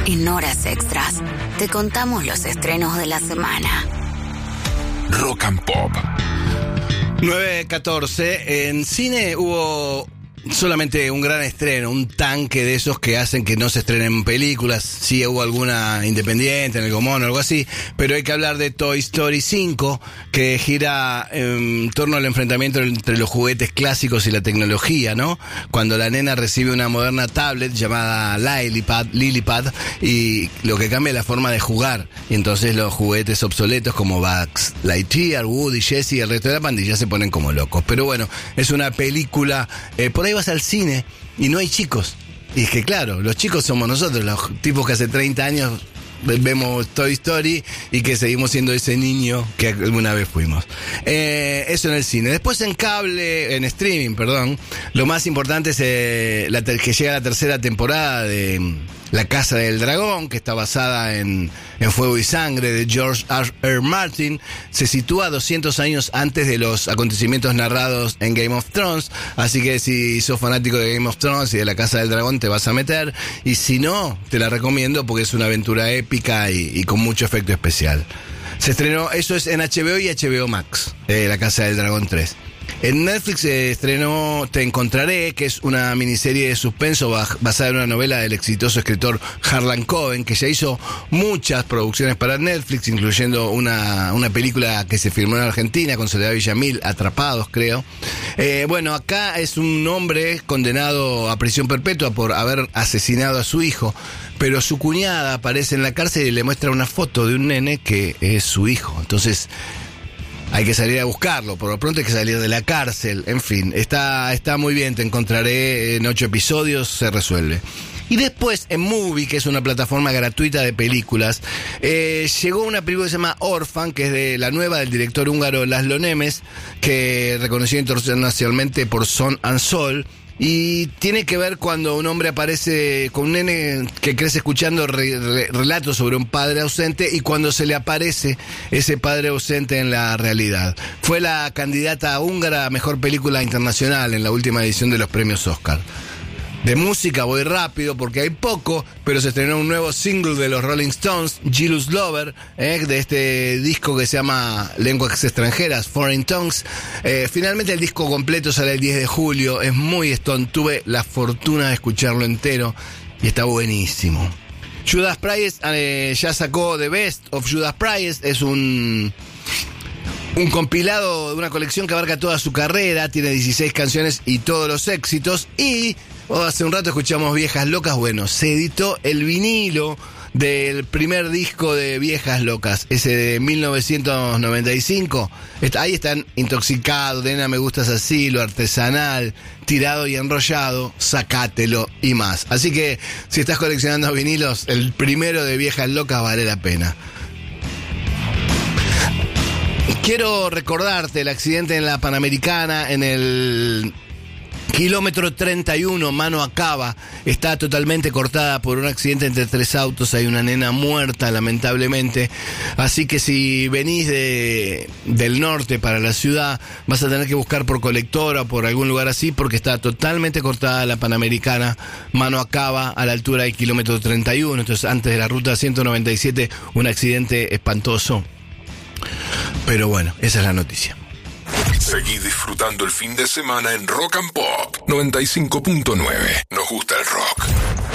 En Horas Extras te contamos los estrenos de la semana. Rock and Pop. 9:14. En cine hubo solamente un gran estreno, un tanque de esos que hacen que no se estrenen películas. Sí hubo alguna independiente en el Gomón o algo así, pero hay que hablar de Toy Story 5, que gira en torno al enfrentamiento entre los juguetes clásicos y la tecnología, ¿no? Cuando la nena recibe una moderna tablet llamada Lilipad, y lo que cambia es la forma de jugar, y entonces los juguetes obsoletos como Buzz Lightyear, Woody, Jessie y el resto de la pandilla se ponen como locos. Pero bueno, es una película, por ahí vas al cine y no hay chicos. Y es que claro, los chicos somos nosotros, los tipos que hace 30 años vemos Toy Story y que seguimos siendo ese niño que alguna vez fuimos. Eso en el cine. Después en cable, en streaming, perdón, lo más importante es que llega la tercera temporada de La Casa del Dragón, que está basada en Fuego y Sangre de George R. Martin. Se sitúa 200 años antes de los acontecimientos narrados en Game of Thrones, así que si sos fanático de Game of Thrones y de La Casa del Dragón te vas a meter, y si no, te la recomiendo porque es una aventura épica y con mucho efecto especial. Se estrenó, eso es en HBO y HBO Max, La Casa del Dragón 3. En Netflix se estrenó Te Encontraré, que es una miniserie de suspenso basada en una novela del exitoso escritor Harlan Coben, que ya hizo muchas producciones para Netflix, incluyendo una película que se filmó en Argentina con Soledad Villamil, Atrapados, creo. Bueno, acá es un hombre condenado a prisión perpetua por haber asesinado a su hijo, pero su cuñada aparece en la cárcel y le muestra una foto de un nene que es su hijo. Entonces hay que salir a buscarlo, por lo pronto hay que salir de la cárcel, en fin, está muy bien. Te Encontraré en 8 episodios, se resuelve. Y después en Movie, que es una plataforma gratuita de películas, llegó una película que se llama Orphan, que es de la nueva del director húngaro Laszlo Nemes, que reconocido internacionalmente por Son and Soul. Y tiene que ver cuando un hombre aparece con un nene que crece escuchando relatos sobre un padre ausente, y cuando se le aparece ese padre ausente en la realidad. Fue la candidata húngara a mejor película internacional en la última edición de los premios Oscar. De música voy rápido porque hay poco, pero se estrenó un nuevo single de los Rolling Stones, Jealous Lover, de este disco que se llama Lenguas Extranjeras, Foreign Tongues. Finalmente el disco completo sale el 10 de julio, es muy Stone, tuve la fortuna de escucharlo entero y está buenísimo. Judas Priest ya sacó The Best of Judas Priest, es un compilado de una colección que abarca toda su carrera, tiene 16 canciones y todos los éxitos. Y hace un rato escuchamos Viejas Locas. Bueno, se editó el vinilo del primer disco de Viejas Locas, ese de 1995. Ahí están Intoxicado, Nena Me Gustas Así, Lo Artesanal, Tirado y Enrollado, Sacátelo y más. Así que si estás coleccionando vinilos, el primero de Viejas Locas vale la pena. Quiero recordarte el accidente en la Panamericana, en el kilómetro 31, mano a Cava. Está totalmente cortada por un accidente entre 3 autos. Hay una nena muerta, lamentablemente. Así que si venís del norte para la ciudad, vas a tener que buscar por Colectora o por algún lugar así, porque está totalmente cortada la Panamericana, mano a Cava, a la altura del kilómetro 31. Entonces, antes de la ruta 197, un accidente espantoso. Pero bueno, esa es la noticia. Seguí disfrutando el fin de semana en Rock and Pop 95.9. Nos gusta el rock.